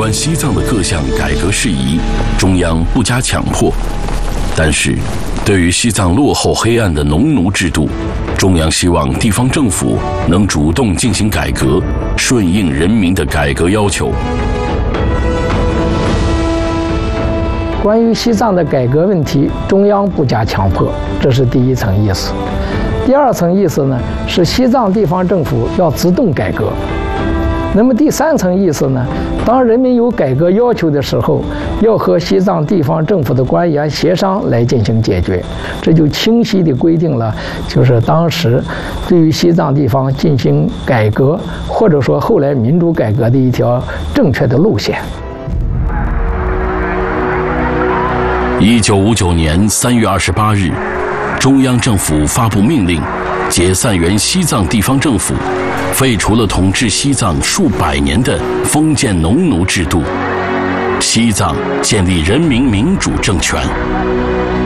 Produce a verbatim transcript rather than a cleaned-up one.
关西藏的各项改革事宜，中央不加强迫。但是，对于西藏落后黑暗的农奴制度，中央希望地方政府能主动进行改革，顺应人民的改革要求。 关于西藏的改革问题，中央不加强迫，这是第一层意思。第二层意思呢，是西藏地方政府要自动改革。那么第三层意思呢，当人民有改革要求的时候，要和西藏地方政府的官员协商来进行解决。这就清晰地规定了，就是当时对于西藏地方进行改革，或者说后来民主改革的一条正确的路线。 一九五九年三月二十八日，中央政府发布命令，解散原西藏地方政府，废除了统治西藏数百年的封建农奴制度，西藏建立人民民主政权。